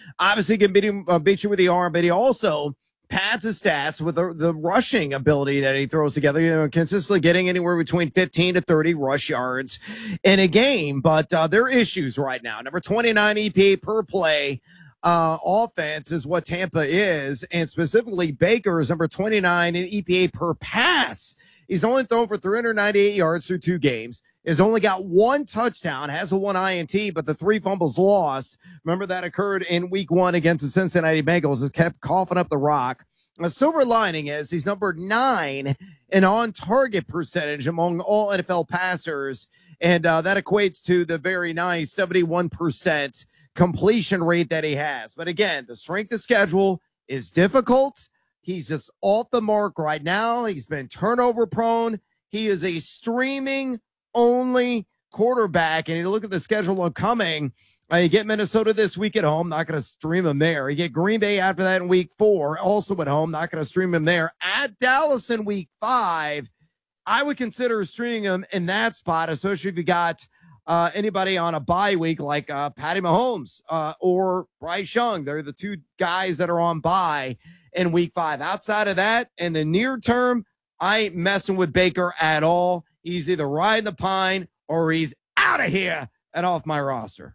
obviously can beat you with the arm, but he also pads his stats with the rushing ability that he throws together, consistently getting anywhere between 15 to 30 rush yards in a game. But there are issues right now. Number 29 EPA per play offense is what Tampa is, and specifically Baker is number 29 in EPA per pass. He's only thrown for 398 yards through 2 games. Has only got 1 touchdown, has a 1 INT, but the 3 fumbles lost. Remember that occurred in week 1 against the Cincinnati Bengals. It kept coughing up the rock. A silver lining is he's number 9 in on-target percentage among all NFL passers, and that equates to the very nice 71% completion rate that he has. But again, the strength of schedule is difficult. He's just off the mark right now. He's been turnover prone. He is a streaming only quarterback. And you look at the schedule upcoming. You get Minnesota this week at home. Not going to stream him there. You get Green Bay after that in week 4, also at home. Not going to stream him there. At Dallas in week 5, I would consider streaming him in that spot, especially if you got anybody on a bye week like Patty Mahomes or Bryce Young. They're the 2 guys that are on bye in week 5. Outside of that, in the near term, I ain't messing with Baker at all. He's either riding the pine or he's out of here and off my roster.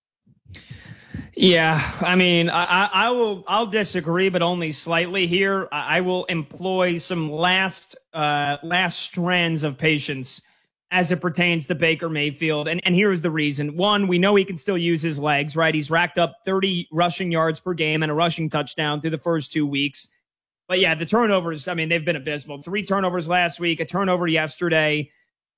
Yeah, I mean, I'll disagree, but only slightly here. I will employ some last strands of patience as it pertains to Baker Mayfield. And here's the reason. 1, we know he can still use his legs, right? He's racked up 30 rushing yards per game and a rushing touchdown through the first 2 weeks. But yeah, the turnovers, I mean, they've been abysmal. 3 turnovers last week, a turnover yesterday.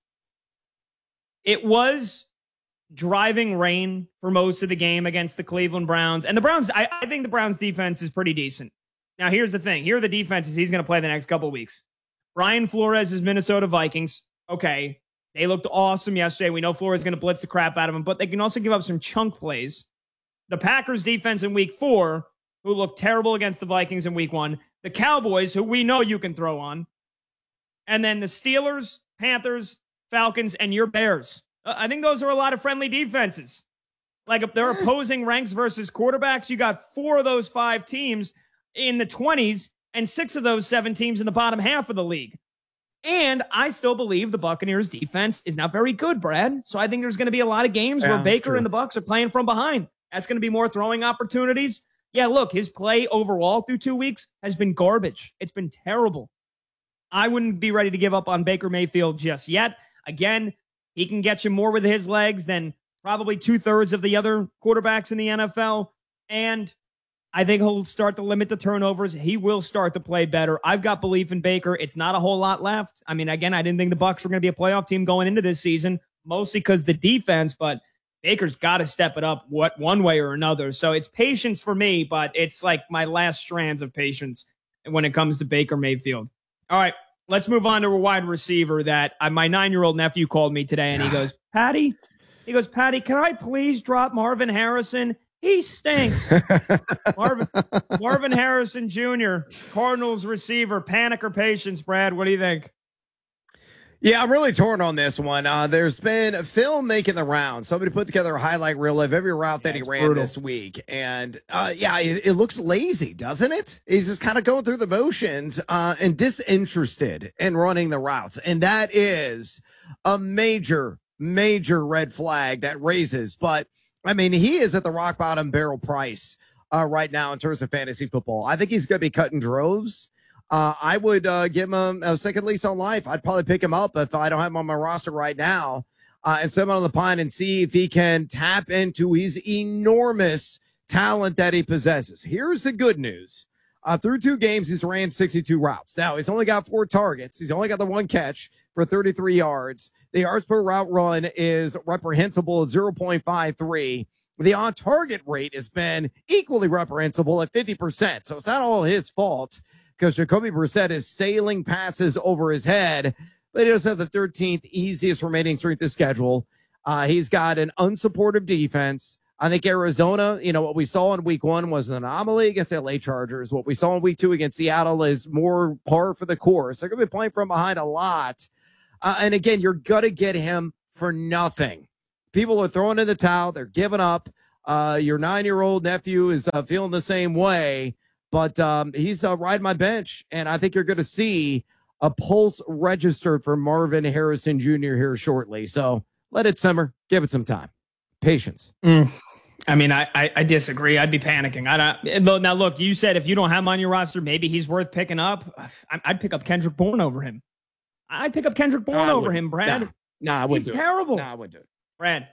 It was driving rain for most of the game against the Cleveland Browns. And the Browns, I think the Browns defense is pretty decent. Now, here's the thing. Here are the defenses he's going to play the next couple of weeks. Brian Flores' Minnesota Vikings. Okay. They looked awesome yesterday. We know Flores is going to blitz the crap out of them, but they can also give up some chunk plays. The Packers defense in week 4, who looked terrible against the Vikings in week 1. The Cowboys, who we know you can throw on. And then the Steelers, Panthers, Falcons, and your Bears. I think those are a lot of friendly defenses. Like if they're opposing ranks versus quarterbacks, you got 4 of those 5 teams in the 20s and 6 of those 7 teams in the bottom half of the league. And I still believe the Buccaneers defense is not very good, Brad. So I think there's going to be a lot of games where Baker and the Bucs are playing from behind. That's going to be more throwing opportunities. Yeah, look, his play overall through 2 weeks has been garbage. It's been terrible. I wouldn't be ready to give up on Baker Mayfield just yet. Again, he can get you more with his legs than probably 2/3 of the other quarterbacks in the NFL. And I think he'll start to limit the turnovers. He will start to play better. I've got belief in Baker. It's not a whole lot left. I mean, again, I didn't think the Bucs were going to be a playoff team going into this season, mostly because the defense, but Baker's got to step it up one way or another. So it's patience for me, but it's like my last strands of patience when it comes to Baker Mayfield. All right, let's move on to a wide receiver that my 9-year-old nephew called me today, and he goes, Patty, can I please drop Marvin Harrison? He stinks. Marvin Harrison Jr., Cardinals receiver. Panic or patience, Brad? What do you think? Yeah, I'm really torn on this one. There's been a film making the round. Somebody put together a highlight reel of every route that he ran brutal this week. And, it looks lazy, doesn't it? He's just kind of going through the motions and disinterested in running the routes. And that is a major, major red flag that raises. But, I mean, he is at the rock bottom barrel price right now in terms of fantasy football. I think he's going to be cutting droves. I would give him a second lease on life. I'd probably pick him up if I don't have him on my roster right now and set him on the pine and see if he can tap into his enormous talent that he possesses. Here's the good news. Through 2 games, he's ran 62 routes. Now, he's only got 4 targets. He's only got the 1 catch for 33 yards. The yards per route run is reprehensible at 0.53. The on-target rate has been equally reprehensible at 50%. So it's not all his fault, because Jacoby Brissett is sailing passes over his head, but he does have the 13th easiest remaining strength of schedule. He's got an unsupportive defense. I think Arizona, what we saw in week 1 was an anomaly against LA Chargers. What we saw in week 2 against Seattle is more par for the course. They're going to be playing from behind a lot. And again, you're going to get him for nothing. People are throwing in the towel. They're giving up. Your 9-year-old nephew is feeling the same way, but he's riding my bench, and I think you're going to see a pulse registered for Marvin Harrison Jr. here shortly. So let it simmer. Give it some time. Patience. I mean, I disagree. I'd be panicking. Now, look, you said if you don't have him on your roster, maybe he's worth picking up. I'd pick up Kendrick Bourne over him. I'd pick up Kendrick Bourne over him, Brad. I wouldn't do it. He's terrible. I wouldn't do it. Brad,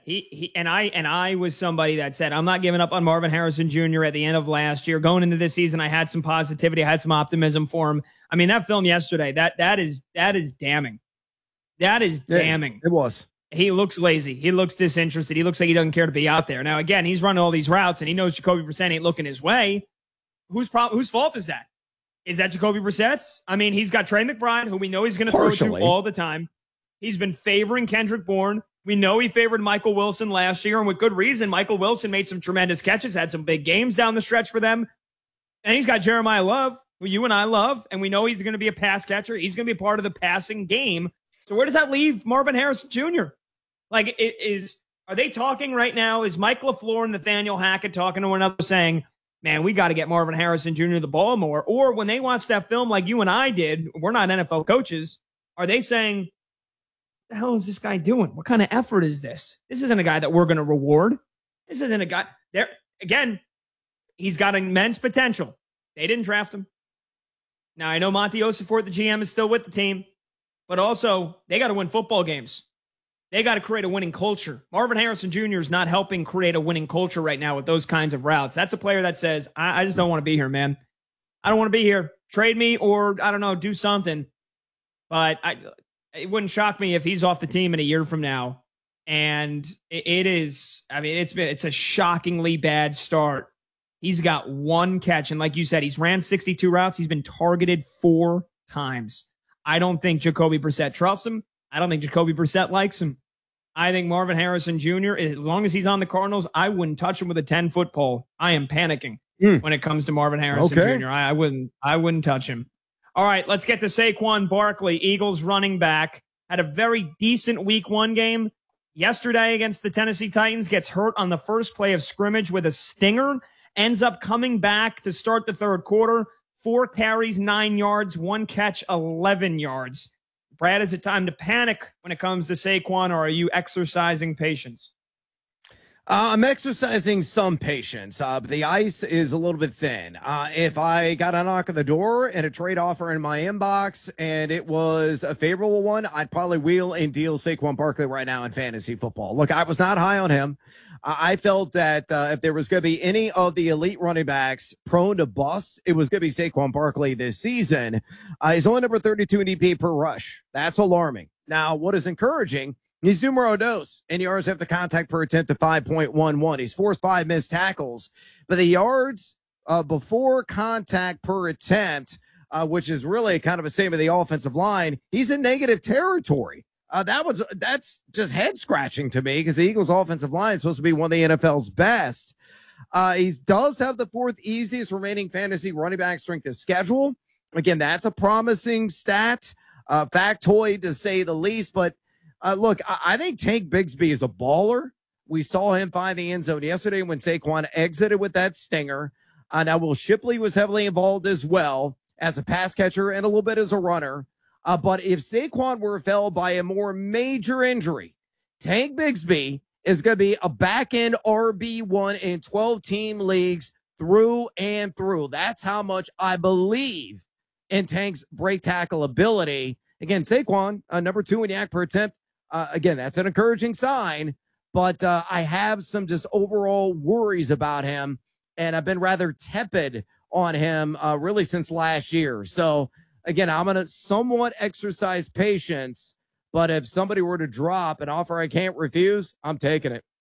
I was somebody that said, I'm not giving up on Marvin Harrison Jr. at the end of last year. Going into this season, I had some positivity. I had some optimism for him. I mean, that film yesterday, that is damning. That is damning. It was. He looks lazy. He looks disinterested. He looks like he doesn't care to be out there. Now, again, he's running all these routes, and he knows Jacoby Brissett ain't looking his way. Whose fault is that? Is that Jacoby Brissett's? I mean, he's got Trey McBride, who we know he's going to throw to all the time. He's been favoring Kendrick Bourne. We know he favored Michael Wilson last year, and with good reason. Michael Wilson made some tremendous catches, had some big games down the stretch for them. And he's got Jeremiah Love, who you and I love, and we know he's going to be a pass catcher. He's going to be a part of the passing game. So where does that leave Marvin Harrison Jr.? Like, are they talking right now? Is Mike LaFleur and Nathaniel Hackett talking to one another saying, man, we got to get Marvin Harrison Jr. the ball more? Or when they watch that film like you and I did, we're not NFL coaches, are they saying, what the hell is this guy doing? What kind of effort is this? This isn't a guy that we're going to reward. This isn't a guy there. Again, he's got immense potential. They didn't draft him. Now, I know Monty Osifort, the GM, is still with the team, but also they got to win football games. They got to create a winning culture. Marvin Harrison Jr. is not helping create a winning culture right now with those kinds of routes. That's a player that says, I just don't want to be here, man. I don't want to be here. Trade me or, I don't know, do something. But it wouldn't shock me if he's off the team in a year from now. And it's a shockingly bad start. He's got one catch. And like you said, he's ran 62 routes. He's been targeted 4 times. I don't think Jacoby Brissett trusts him. I don't think Jacoby Brissett likes him. I think Marvin Harrison Jr., as long as he's on the Cardinals, I wouldn't touch him with a 10-foot pole. I am panicking when it comes to Marvin Harrison Jr. I wouldn't touch him. All right, let's get to Saquon Barkley, Eagles running back. Had a very decent week 1 game. Yesterday against the Tennessee Titans, gets hurt on the first play of scrimmage with a stinger. Ends up coming back to start the third quarter. 4 carries, 9 yards, 1 catch, 11 yards. Brad, is it time to panic when it comes to Saquon, or are you exercising patience? I'm exercising some patience, but the ice is a little bit thin. If I got a knock on the door and a trade offer in my inbox and it was a favorable one, I'd probably wheel and deal Saquon Barkley right now in fantasy football. Look, I was not high on him. I felt that if there was going to be any of the elite running backs prone to bust, it was going to be Saquon Barkley this season. He's only number 32 in EPA per rush. That's alarming. Now, what is encouraging, he's numero dos in yards after contact per attempt at 5.11. He's forced 5 missed tackles, but the yards before contact per attempt, which is really kind of a statement of the offensive line, he's in negative territory. That's just head scratching to me because the Eagles offensive line is supposed to be one of the NFL's best. He does have the 4th easiest remaining fantasy running back strength of schedule. Again, that's a promising stat, factoid to say the least. But look, I think Tank Bigsby is a baller. We saw him find the end zone yesterday when Saquon exited with that stinger. Now, Will Shipley was heavily involved as well as a pass catcher and a little bit as a runner. But if Saquon were felled by a more major injury, Tank Bigsby is going to be a back-end RB1 in 12-team leagues through and through. That's how much I believe in Tank's break tackle ability. Again, Saquon, number 2 in yak per attempt. Again, that's an encouraging sign, but I have some just overall worries about him, and I've been rather tepid on him really since last year. So, again, I'm going to somewhat exercise patience, but if somebody were to drop an offer I can't refuse, I'm taking it.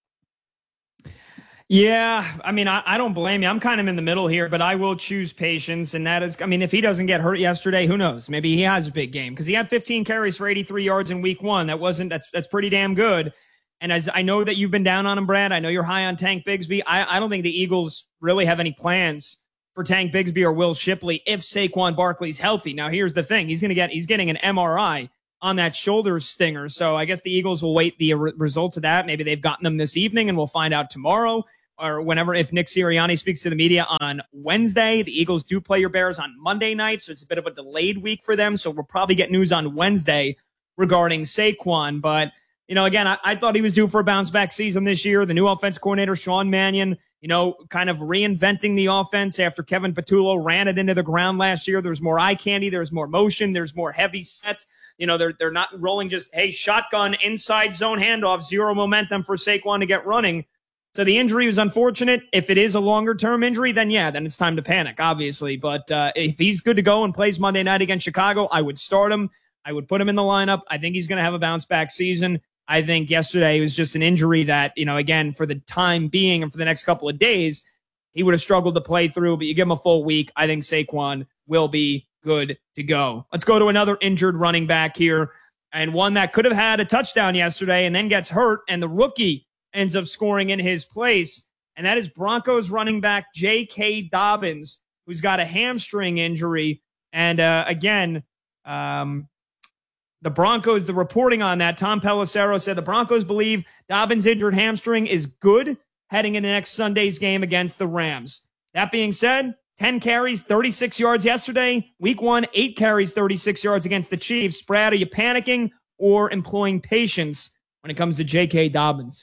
Yeah, I mean, I don't blame you. I'm kind of in the middle here, but I will choose patience. And that is, I mean, if he doesn't get hurt yesterday, who knows? Maybe he has a big game because he had 15 carries for 83 yards in week 1. That's pretty damn good. And as I know that you've been down on him, Brad, I know you're high on Tank Bigsby. I don't think the Eagles really have any plans for Tank Bigsby or Will Shipley if Saquon Barkley's healthy. Now, here's the thing. He's getting an MRI on that shoulder stinger. So I guess the Eagles will wait the results of that. Maybe they've gotten them this evening and we'll find out tomorrow. or whenever, if Nick Sirianni speaks to the media on Wednesday. The Eagles do play your Bears on Monday night, so it's a bit of a delayed week for them. So we'll probably get news on Wednesday regarding Saquon. But, again, I thought he was due for a bounce back season this year. The new offense coordinator, Sean Mannion, kind of reinventing the offense after Kevin Patullo ran it into the ground last year. There's more eye candy. There's more motion. There's more heavy sets. They're not rolling just, hey, shotgun inside zone handoff, zero momentum for Saquon to get running. So the injury was unfortunate. If it is a longer-term injury, then it's time to panic, obviously. But if he's good to go and plays Monday night against Chicago, I would start him. I would put him in the lineup. I think he's going to have a bounce-back season. I think yesterday was just an injury that, again, for the time being and for the next couple of days, he would have struggled to play through. But you give him a full week, I think Saquon will be good to go. Let's go to another injured running back here, and one that could have had a touchdown yesterday and then gets hurt, and the rookie ends up scoring in his place, and that is Broncos running back J.K. Dobbins, who's got a hamstring injury. And again, the Broncos, the reporting on that, Tom Pelissero said the Broncos believe Dobbins' injured hamstring is good heading into next Sunday's game against the Rams. That being said, 10 carries, 36 yards yesterday. Week 1, 8 carries, 36 yards against the Chiefs. Brad, are you panicking or employing patience when it comes to J.K. Dobbins?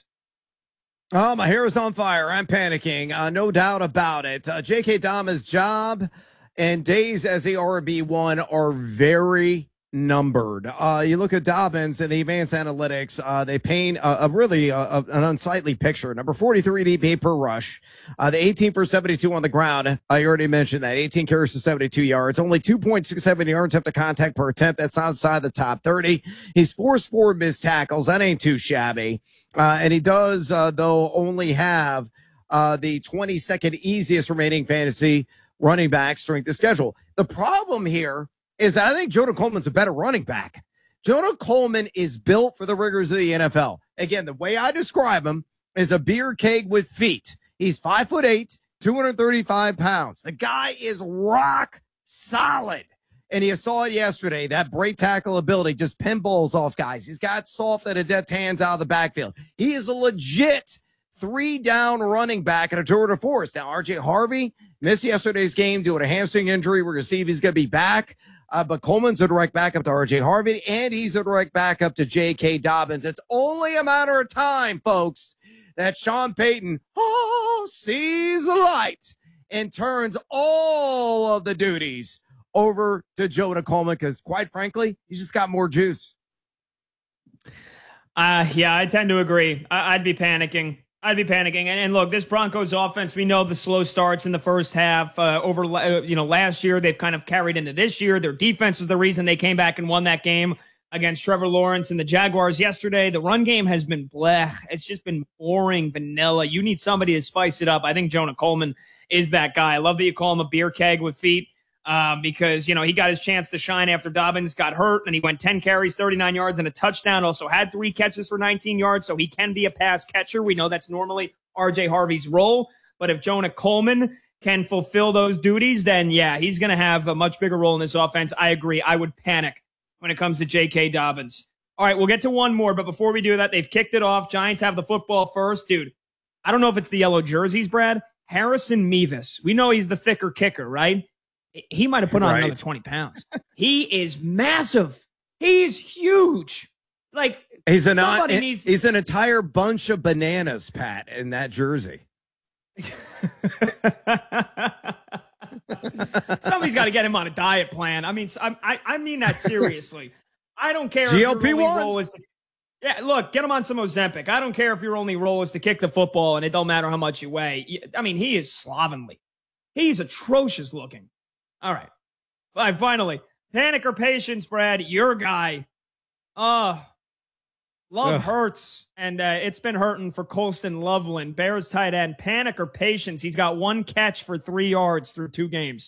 Oh, my hair is on fire. I'm panicking. No doubt about it. J.K. Dobbins' job and days as the RB1 are very numbered. You look at Dobbins and the advanced analytics, they paint an unsightly picture. Number 43 DP per rush, the 18 for 72 on the ground. I already mentioned that 18 carries for 72 yards, only 2.67 yards after contact per attempt. That's outside the top 30. He's forced 4 missed tackles. That ain't too shabby. And he does, though, only have the 22nd easiest remaining fantasy running back strength of schedule. The problem here is that I think Jonah Coleman's a better running back. Jonah Coleman is built for the rigors of the NFL. Again, the way I describe him is a beer keg with feet. He's 5'8", 235 pounds. The guy is rock solid. And you saw it yesterday, that break tackle ability, just pinballs off guys. He's got soft and adept hands out of the backfield. He is a legit 3-down running back and a tour de force. Now, RJ Harvey missed yesterday's game due to a hamstring injury. We're going to see if he's going to be back. But Coleman's a direct backup to RJ Harvey, and he's a direct backup to J.K. Dobbins. It's only a matter of time, folks, that Sean Payton sees the light and turns all of the duties over to Jonah Coleman because, quite frankly, he's just got more juice. I tend to agree. I'd be panicking. And look, this Broncos offense, we know the slow starts in the first half over last year. They've kind of carried into this year. Their defense was the reason they came back and won that game against Trevor Lawrence and the Jaguars yesterday. The run game has been blech. It's just been boring, vanilla. You need somebody to spice it up. I think Jonah Coleman is that guy. I love that you call him a beer keg with feet. Because, he got his chance to shine after Dobbins got hurt, and he went 10 carries, 39 yards, and a touchdown. Also had 3 catches for 19 yards, so he can be a pass catcher. We know that's normally RJ Harvey's role. But if Jonah Coleman can fulfill those duties, then, he's going to have a much bigger role in this offense. I agree. I would panic when it comes to J.K. Dobbins. All right, we'll get to one more, but before we do that, they've kicked it off. Giants have the football first. Dude, I don't know if it's the yellow jerseys, Brad. Harrison Mevis. We know he's the thicker kicker, right? He might have put on another 20 pounds. He is massive. He's huge. Like, he's an entire bunch of bananas, Pat, in that jersey. Somebody's got to get him on a diet plan. I mean, I mean that seriously. I don't care GLP-1s. Look, get him on some Ozempic. I don't care if your only role is to kick the football and it don't matter how much you weigh. I mean, he is slovenly. He's atrocious looking. All right. Finally, panic or patience, Brad, your guy. Love hurts, and it's been hurting for Colston Loveland, Bears tight end. Panic or patience? He's got 1 catch for 3 yards through 2 games.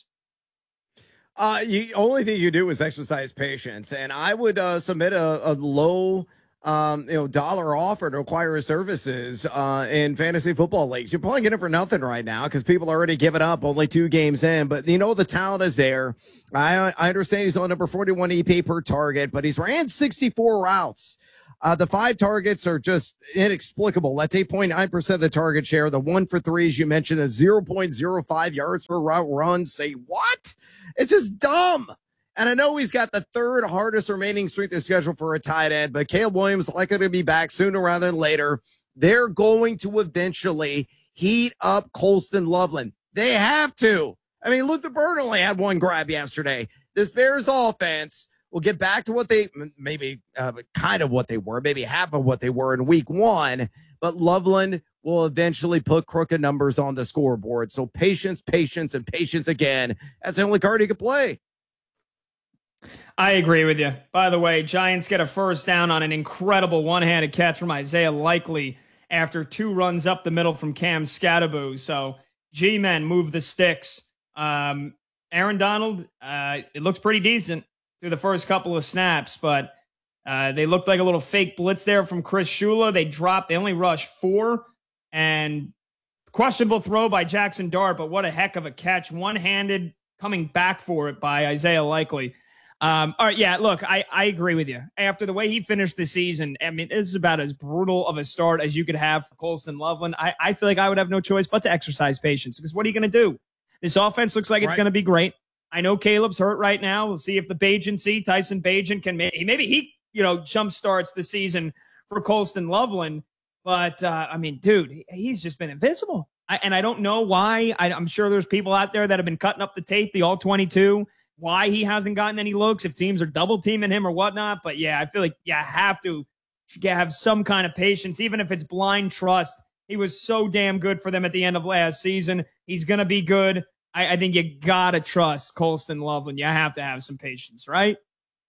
Only thing you do is exercise patience, and I would submit a low dollar offer to acquire his services in fantasy football leagues. You're probably getting it for nothing right now because people are already giving up only 2 games in, but the talent is there. I understand he's on number 41 EP per target, but he's ran 64 routes The 5 targets are just inexplicable. That's 8.9% of the target share. The 1 for 3, as you mentioned, is 0.05 yards per route run. Say what? It's just dumb. And I know he's got the 3rd hardest remaining strength of schedule for a tight end, but Caleb Williams likely to be back sooner rather than later. They're going to eventually heat up Colston Loveland. They have to. I mean, Luther Bird only had 1 grab yesterday. This Bears offense will get back to what they maybe kind of what they were, maybe half of what they were in week 1, but Loveland will eventually put crooked numbers on the scoreboard. So patience, patience, and patience again. That's the only card he could play. I agree with you. By the way, Giants get a first down on an incredible one-handed catch from Isaiah Likely after 2 runs up the middle from Cam Scatterbo. So G-men move the sticks. Aaron Donald, it looks pretty decent through the first couple of snaps, but they looked like a little fake blitz there from Chris Shula. They only rushed 4, and questionable throw by Jackson Dart, but what a heck of a catch. One-handed coming back for it by Isaiah Likely. All right, yeah, look, I agree with you. After the way he finished the season, I mean, this is about as brutal of a start as you could have for Colston Loveland. I feel like I would have no choice but to exercise patience, because what are you going to do? This offense looks like it's going to be great. I know Caleb's hurt right now. We'll see if the Tyson Bagent can maybe he jump starts the season for Colston Loveland. But I mean, dude, he's just been invisible. I don't know why. I'm sure there's people out there that have been cutting up the tape, the all 22, why he hasn't gotten any looks, if teams are double teaming him or whatnot. But yeah, I feel like you have to have some kind of patience, even if it's blind trust. He was so damn good for them at the end of last season. He's going to be good. I think you got to trust Colston Loveland. You have to have some patience, right?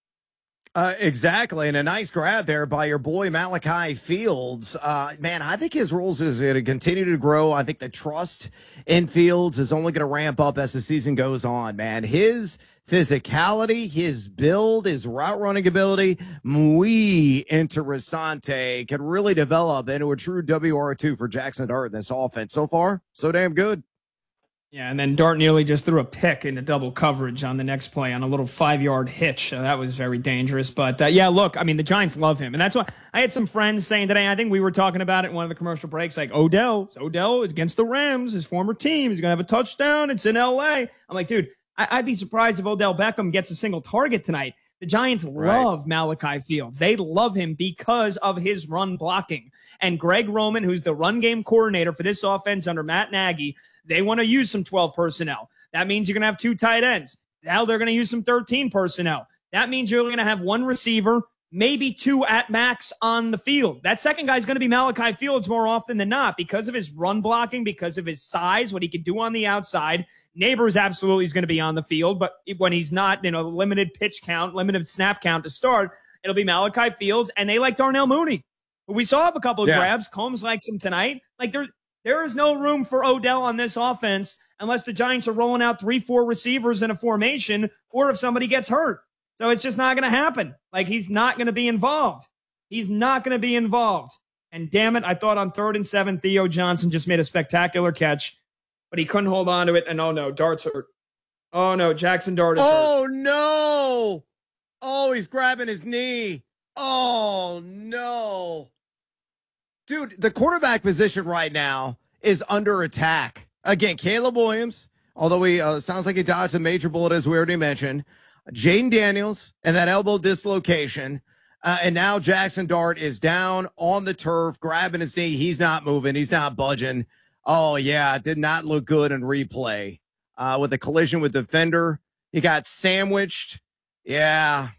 Exactly. And a nice grab there by your boy Malachi Fields. Man, I think his roles is going to continue to grow. I think the trust in Fields is only going to ramp up as the season goes on, man. His physicality, his build, his route running ability, muy interesante, can really develop into a true WR2 for Jackson Dart in this offense. So far, so damn good. Yeah, and then Dart nearly just threw a pick into double coverage on the next play on a little 5-yard hitch. So that was very dangerous. But, yeah, look, I mean, the Giants love him. And that's why I had some friends saying today, I think we were talking about it in one of the commercial breaks, like Odell against the Rams, his former team. He's going to have a touchdown. It's in L.A. I'm like, dude, I'd be surprised if Odell Beckham gets a single target tonight. The Giants love Malachi Fields. They love him because of his run blocking. And Greg Roman, who's the run game coordinator for this offense under Matt Nagy, they want to use some 12 personnel. That means you're going to have 2 tight ends. Now they're going to use some 13 personnel. That means you're going to have 1 receiver, maybe 2 at max on the field. That second guy is going to be Malachi Fields more often than not because of his run blocking, because of his size, what he can do on the outside. Neighbors absolutely is going to be on the field, but when he's not, limited pitch count, limited snap count to start, it'll be Malachi Fields, and they like Darnell Mooney. We saw a couple of grabs. Combs likes him tonight. Like there is no room for Odell on this offense unless the Giants are rolling out 3-4 receivers in a formation or if somebody gets hurt. So it's just not going to happen. Like, he's not going to be involved. He's not going to be involved. And damn it, I thought on 3rd and 7, Theo Johnson just made a spectacular catch, but he couldn't hold on to it. And oh no, Dart's hurt. Oh no, Jackson Dart is hurt. Oh no. Oh, he's grabbing his knee. Oh no. Dude, the quarterback position right now is under attack. Again, Caleb Williams, although he sounds like he dodged a major bullet, as we already mentioned. Jaden Daniels and that elbow dislocation. And now Jackson Dart is down on the turf, grabbing his knee. He's not moving. He's not budging. Oh, yeah, it did not look good in replay. With the collision with defender, he got sandwiched. Yeah.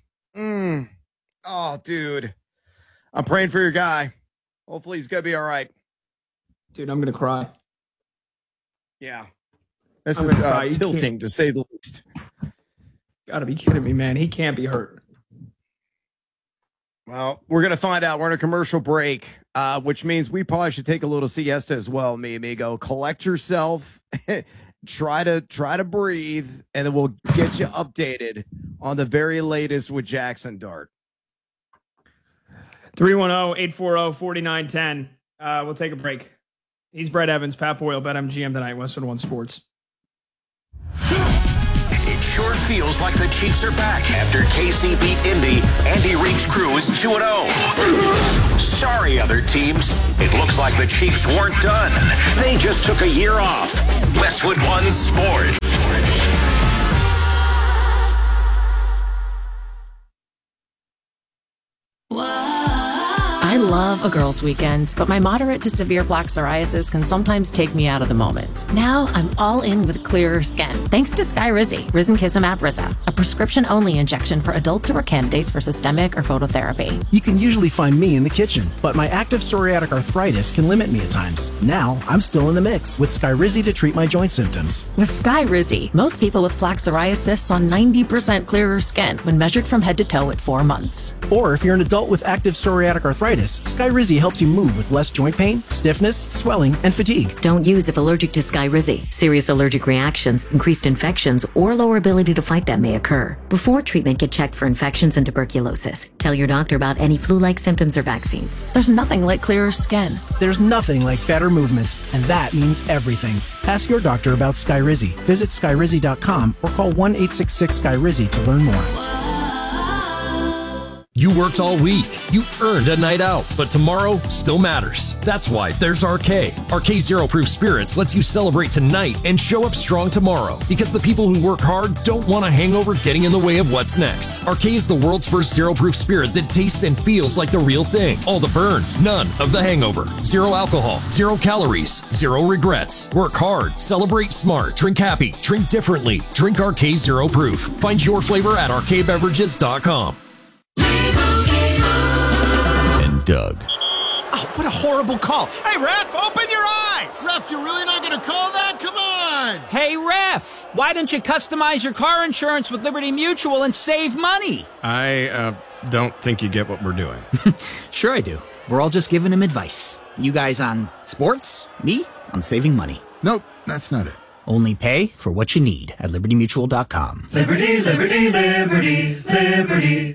Oh, dude. I'm praying for your guy. Hopefully he's going to be all right. Dude, I'm going to cry. Yeah. This is tilting, to say the least. Got to be kidding me, man. He can't be hurt. Well, we're going to find out. We're in a commercial break, which means we probably should take a little siesta as well, mi amigo. Collect yourself, try to breathe, and then we'll get you updated on the very latest with Jackson Dart. 310-840-4910. We'll take a break. He's Brett Evans, Pat Boyle, BetMGM tonight, Westwood One Sports. It sure feels like the Chiefs are back after KC beat Indy. Andy Reid's crew is 2-0. Sorry, other teams. It looks like the Chiefs weren't done. They just took a year off. Westwood One Sports. I love a girls' weekend, but my moderate to severe plaque psoriasis can sometimes take me out of the moment. Now I'm all in with clearer skin, thanks to Skyrizi, Risankizumab Riza, a prescription-only injection for adults who are candidates for systemic or phototherapy. You can usually find me in the kitchen, but my active psoriatic arthritis can limit me at times. Now I'm still in the mix with Skyrizi to treat my joint symptoms. With Skyrizi, most people with plaque psoriasis saw 90% clearer skin when measured from head to toe at 4 months. Or if you're an adult with active psoriatic arthritis, Skyrizi helps you move with less joint pain, stiffness, swelling, and fatigue. Don't use if allergic to Skyrizi. Serious allergic reactions, increased infections, or lower ability to fight them may occur. Before treatment, get checked for infections and tuberculosis. Tell your doctor about any flu-like symptoms or vaccines. There's nothing like clearer skin. There's nothing like better movement, and that means everything. Ask your doctor about Skyrizi. Visit Skyrizi.com or call 1-866-SKYRIZI to learn more. You worked all week. You earned a night out, but tomorrow still matters. That's why there's RK. RK Zero Proof Spirits lets you celebrate tonight and show up strong tomorrow, because the people who work hard don't want a hangover getting in the way of what's next. RK is the world's first zero proof spirit that tastes and feels like the real thing. All the burn, none of the hangover. Zero alcohol, 0 calories, 0 regrets. Work hard, celebrate smart, drink happy, drink differently. Drink RK Zero Proof. Find your flavor at rkbeverages.com. Doug. Oh, what a horrible call. Hey, ref, open your eyes. Ref, you're really not going to call that? Come on. Hey, ref, why don't you customize your car insurance with Liberty Mutual and save money? I don't think you get what we're doing. Sure I do. We're all just giving him advice. You guys on sports, me on saving money. Nope, that's not it. Only pay for what you need at libertymutual.com. Liberty, liberty, liberty, liberty.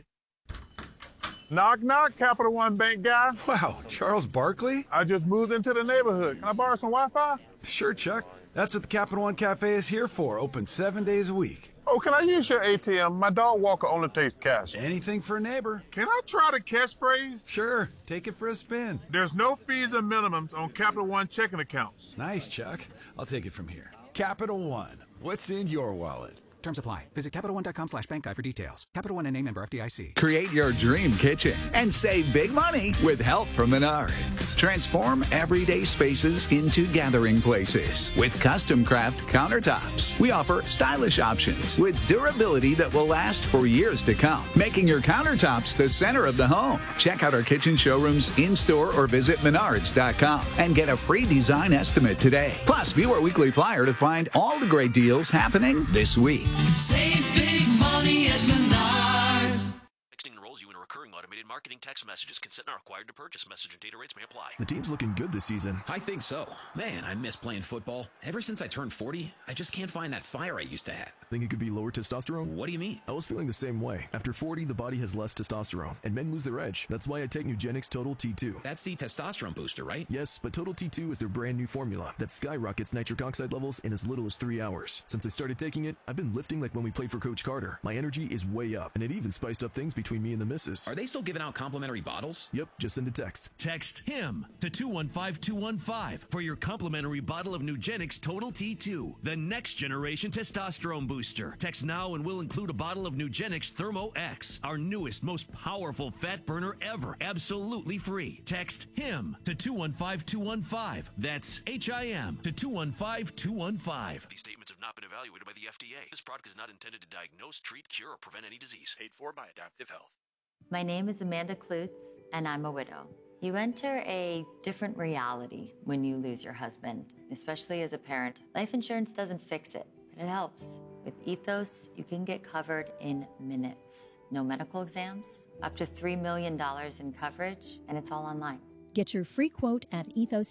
Knock, knock, Capital One Bank guy. Wow, Charles Barkley? I just moved into the neighborhood. Can I borrow some Wi-Fi? Sure, Chuck. That's what the Capital One Cafe is here for, open 7 days a week. Oh, can I use your ATM? My dog Walker only takes cash. Anything for a neighbor. Can I try the catchphrase? Sure, take it for a spin. There's no fees and minimums on Capital One checking accounts. Nice, Chuck. I'll take it from here. Capital One, what's in your wallet? Terms apply. Visit CapitalOne.com/bankguide for details. Capital One and name member FDIC. Create your dream kitchen and save big money with help from Menards. Transform everyday spaces into gathering places with custom craft countertops. We offer stylish options with durability that will last for years to come, making your countertops the center of the home. Check out our kitchen showrooms in-store or visit Menards.com and get a free design estimate today. Plus, view our weekly flyer to find all the great deals happening this week. Save big money at Menards. Texting enrolls you in a recurring automated marketing text messages. Consent not required to purchase. Message and data rates may apply. The team's looking good this season. I think so. Man, I miss playing football. Ever since I turned 40, I just can't find that fire I used to have. Think it could be lower testosterone? What do you mean? I was feeling the same way. After 40, the body has less testosterone, and men lose their edge. That's why I take Nugenix Total T2. That's the testosterone booster, right? Yes, but Total T2 is their brand new formula that skyrockets nitric oxide levels in as little as 3 hours. Since I started taking it, I've been lifting like when we played for Coach Carter. My energy is way up, and it even spiced up things between me and the missus. Are they still giving out complimentary bottles? Yep, just send a text. Text HIM to 215-215 for your complimentary bottle of Nugenix Total T2, the next generation testosterone booster. Text now and we'll include a bottle of Nugenix Thermo X, our newest, most powerful fat burner ever, absolutely free. Text HIM to 215-215. That's HIM to 215-215. These statements have not been evaluated by the FDA. This product is not intended to diagnose, treat, cure, or prevent any disease. Paid for by Adaptive Health. My name is Amanda Klutz, and I'm a widow. You enter a different reality when you lose your husband, especially as a parent. Life insurance doesn't fix it, but it helps. With Ethos, you can get covered in minutes. No medical exams, up to $3 million in coverage, and it's all online. Get your free quote at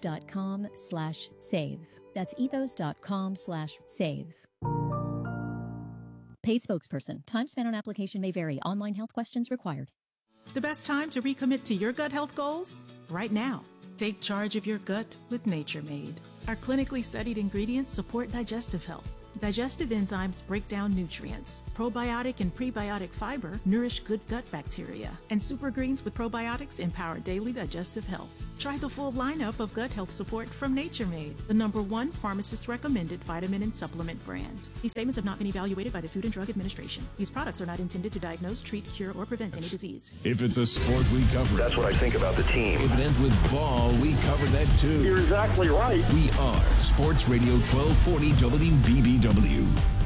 ethos.com/save. That's ethos.com/save. Paid spokesperson. Time spent on application may vary. Online health questions required. The best time to recommit to your gut health goals? Right now. Take charge of your gut with Nature Made. Our clinically studied ingredients support digestive health, Digestive enzymes break down nutrients. Probiotic and prebiotic fiber nourish good gut bacteria. And Super Greens with probiotics empower daily digestive health. Try the full lineup of gut health support from Nature Made, the #1 pharmacist-recommended vitamin and supplement brand. These statements have not been evaluated by the Food and Drug Administration. These products are not intended to diagnose, treat, cure, or prevent any disease. If it's a sport, we cover it. That's what I think about the team. If it ends with ball, we cover that too. You're exactly right. We are Sports Radio 1240 WBBW.